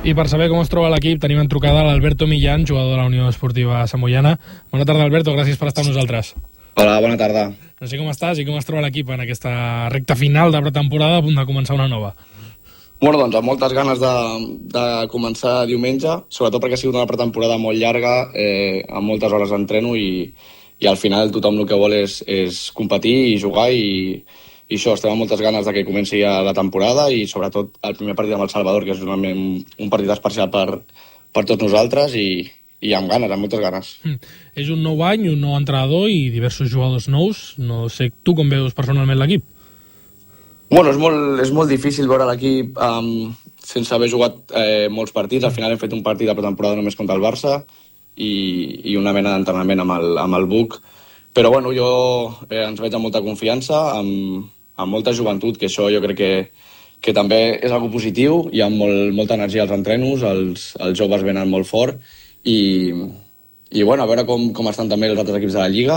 I per saber com es troba l'equip tenim en trucada l'Alberto Millán, jugador de la Unió Esportiva Santboiana. Bona tarda, Alberto, gràcies per estar amb nosaltres. Hola, bona tarda. No sé com estàs i com es troba l'equip en aquesta recta final de pretemporada a punt de començar una nova. Bueno, doncs amb moltes ganes de començar diumenge, sobretot perquè ha sigut una pretemporada molt llarga, amb moltes hores d'entreno i al final tothom el que vol és competir i jugar i això, estem amb moltes ganes de que comenci ja la temporada i sobretot el primer partit amb El Salvador, que és un partit especial per tots nosaltres i amb ganes, amb moltes ganes. És un nou any, un nou entrenador i diversos jugadors nous. No sé, tu com veus personalment l'equip? Bueno, és molt difícil veure l'equip sense haver jugat molts partits. Al final hem fet un partit de pretemporada només contra el Barça i una mena d'entrenament amb el Buc. Però bueno, jo ens veig amb molta confiança, amb molta joventut, que això jo crec que també és algo positiu. Hi ha molta energia als entrenos, els joves venen molt fort i bueno, a veure com estan també els altres equips de la Lliga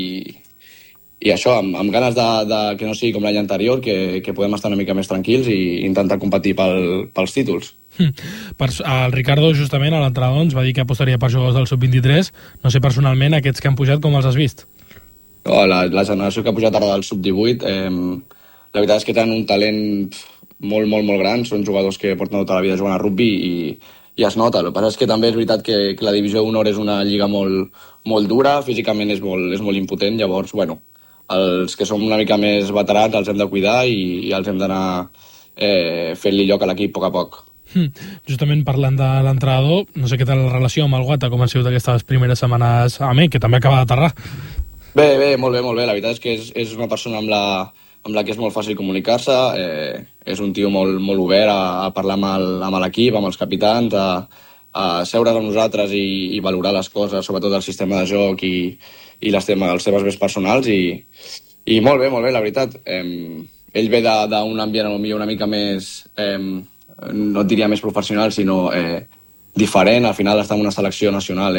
i això, amb ganes de que no sigui com l'any anterior, que podem estar una mica més tranquils i intentar competir pels títols. El Ricardo, justament, a l'entrenador, ens va dir que apostaria per jugadors del Sub-23. No sé, personalment, aquests que han pujat, com els has vist? La generació que ha pujat ara del Sub-18, la veritat és que tenen un talent molt, molt, molt gran. Són jugadors que porten tota la vida jugant a rugby i es nota. El que passa és que també és veritat que la divisió d'honor és una lliga molt, molt dura, físicament és molt impotent, llavors, bueno, els que som una mica més veterans els hem de cuidar i els hem d'anar fent-li lloc a l'equip a poc a poc. Justament parlant de l'entrenador, no sé què tal la relació amb el Guata, com han sigut aquestes primeres setmanes a mi, que també acaba d'aterrar. Bé, molt bé. La veritat és que és una persona amb la que és molt fàcil comunicar-se, és un tio molt obert a parlar amb l'equip, amb els capitans, a seure's amb nosaltres i valorar les coses, sobretot el sistema de joc i els temes més personals i molt bé, la veritat. Ell ve d'un ambient una mica més, no et diria més professional, sinó diferent. Al final estar en una selecció nacional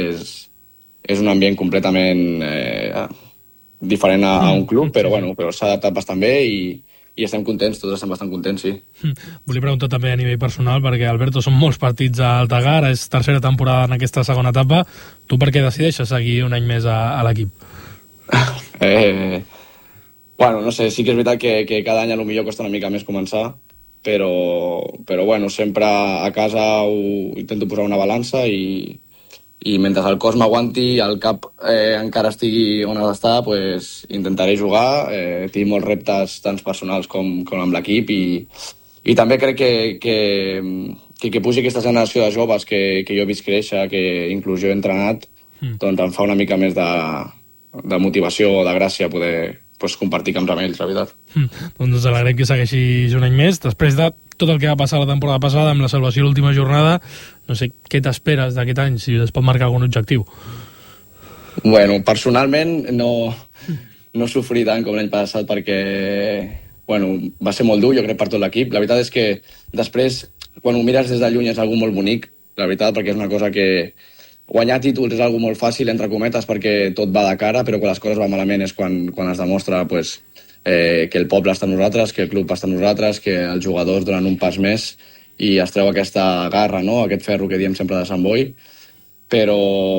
és un ambient completament diferent a un club, però s'ha adaptat bastant bé i estem contents, tots estem bastant contents, sí. Volia preguntar també a nivell personal, perquè, Alberto, són molts partits a Altagar, és tercera temporada en aquesta segona etapa. Tu per què decideixes seguir un any més a l'equip? Bueno, no sé, sí que és veritat que cada any potser costa una mica més començar, però bueno, sempre a casa ho intento posar una balança i mentre el cos m'aguanti, el cap encara estigui on ha d'estar, pues, intentaré jugar. Tinc molts reptes tant personals com amb l'equip i també crec que pugi aquesta generació de joves que jo he vist créixer, que inclús jo he entrenat, doncs em fa una mica més de motivació o de gràcia poder compartir camps amb ells, la veritat. Doncs alegrem que segueixis un any més. Després de tot el que va passar la temporada passada amb la salvació a l'última jornada, no sé què t'esperes d'aquest any, si es pot marcar algun objectiu. Bueno, personalment no sofrir tant com l'any passat perquè va ser molt dur, jo crec, per tot l'equip. La veritat és que després, quan ho mires des de lluny, és algo molt bonic, la veritat, perquè és una cosa que guanyar títols és algo molt fàcil, entre cometes, perquè tot va de cara, però quan les coses van malament és quan es demostra que el poble està amb nosaltres, que el club està amb nosaltres, que els jugadors donen un pas més i es treu aquesta garra, no? Aquest ferro que diem sempre de Sant Boi. Però,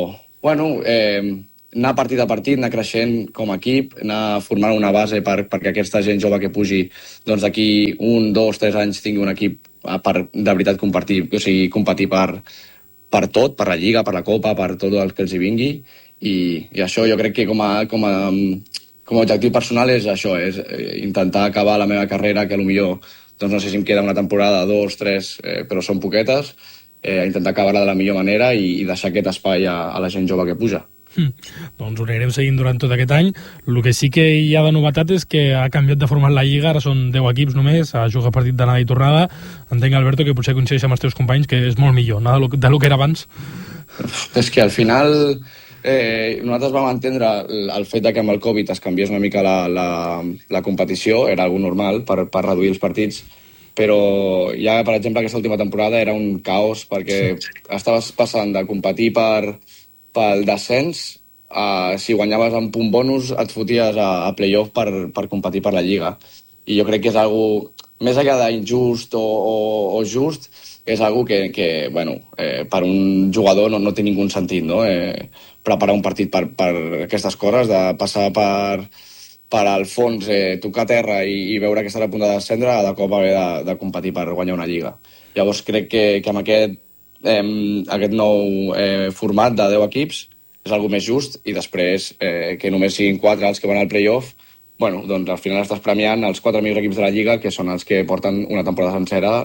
anar partit a partit, anar creixent com a equip, anar formant una base perquè aquesta gent jove que pugi, doncs d'aquí 1, 2, 3 anys tingui un equip per de veritat competir per tot, per la Lliga, per la Copa, per tot el que els hi vingui i això jo crec que com a objectiu personal és això, és intentar acabar la meva carrera, que potser doncs no sé si em queda una temporada, 2, 3, però són poquetes, intentar acabar-la de la millor manera i deixar aquest espai a la gent jove que puja. Doncs ho anirem seguint durant tot aquest any. El que sí que hi ha de novetat és que ha canviat de format la Lliga, ara són 10 equips només, a jugar partit d'anada i tornada. Entenc, Alberto, que potser coincideix amb els teus companys que és molt millor, no? de lo que era abans. És que al final nosaltres vam entendre el fet que amb el Covid es canviés una mica la competició, era algo normal per reduir els partits, però ja, per exemple, aquesta última temporada era un caos perquè estaves passant de competir pel descens, si guanyaves en punt bonus et foties a playoff per competir per la Lliga. jo crec que és algo més enllà d'injust o just, és algo que bueno, per un jugador no té ningú sentit, no? Preparar un partit per aquestes coses, de passar per al fons, tocar terra i veure que estarà a punt de descendre, de cop haver de competir per guanyar una lliga. Llavors crec que amb aquest nou format de 10 equips és algo més just, i després que només siguin 4 els que van al play-off, bueno, doncs al final estàs premiant els 4 millors equips de la Lliga, que són els que porten una temporada sencera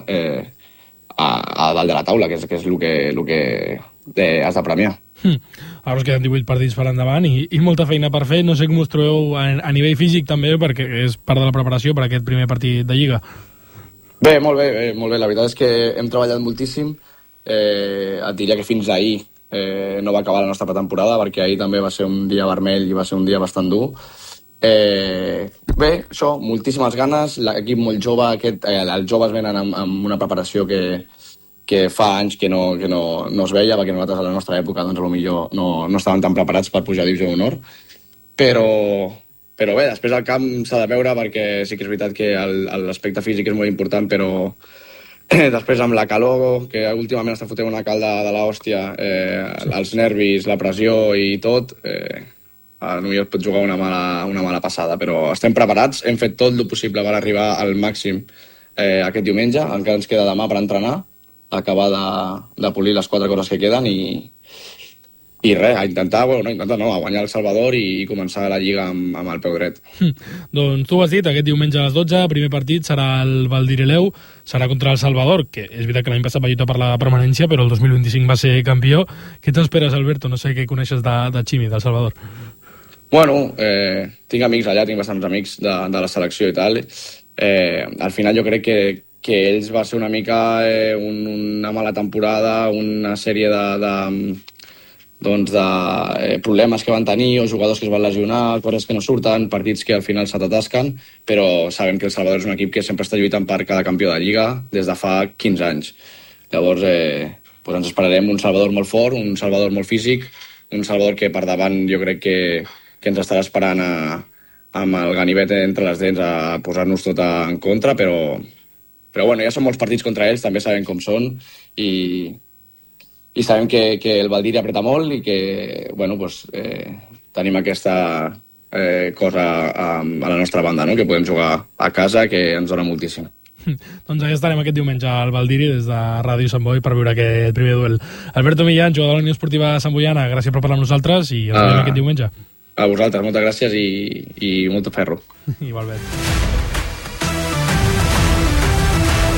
a dalt de la taula, que és el que has de premiar. Ara us queden 18 partits per endavant i molta feina per fer. No sé com us trobeu a nivell físic també, perquè és part de la preparació per aquest primer partit de Lliga. Bé, molt bé. La veritat és que hem treballat moltíssim. Et diria que fins ahir no va acabar la nostra pretemporada, perquè ahir també va ser un dia vermell i va ser un dia bastant dur. Bé, això, moltíssimes ganes, l'equip molt jove, els joves venen amb una preparació que fa anys que no es veia, perquè nosaltres a la nostra època doncs potser no estàvem tan preparats per pujar a divisió d'honor, però bé, després al camp s'ha de veure, perquè sí que és veritat que l'aspecte físic és molt important, però després amb la calor, que últimament està fotent una calda de l'hòstia, els nervis, la pressió i tot, potser es pot jugar una mala passada, però estem preparats, hem fet tot el possible per arribar al màxim aquest diumenge, encara ens queda demà per entrenar, acabar de polir les 4 coses que queden i res, a guanyar el Salvador i començar la Lliga amb el peu dret. Doncs tu ho has dit, aquest diumenge a les 12, primer partit serà el Valdir-Eleu, serà contra el Salvador, que és veritat que l'any passat va lluitar per la permanència, però el 2025 va ser campió. Què t'esperes, Alberto? No sé què coneixes de Ximi, del Salvador. Bueno, tinc amics allà, tinc bastants amics de la selecció i tal. Al final jo crec que ells va ser una mica una mala temporada, una sèrie de problemes que van tenir, o jugadors que es van lesionar, coses que no surten, partits que al final se t'atasquen, però sabem que el Salvador és un equip que sempre està lluitant per cada campió de Lliga des de fa 15 anys. Llavors, ens esperarem un Salvador molt fort, un Salvador molt físic, un Salvador que per davant jo crec que ens estarà esperant amb el ganivet entre les dents a posar-nos tot en contra, però bueno, ja són molts partits contra ells, també sabem com són, i sabem que el Valdir apreta molt i que bueno, tenim aquesta cosa a la nostra banda, no? Que podem jugar a casa, que ens dona moltíssim. Doncs allà estarem aquest diumenge al Valdiri des de Ràdio Sant Boi per veure aquest primer duel. Alberto Millán, jugador de la Unió Esportiva Sant Boiana, gràcies per parlar amb nosaltres i ens veiem aquest diumenge. A vosaltres, moltes gràcies i molt ferro. Igualment.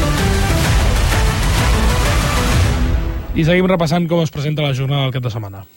I seguim repassant com es presenta la jornada del cap de setmana.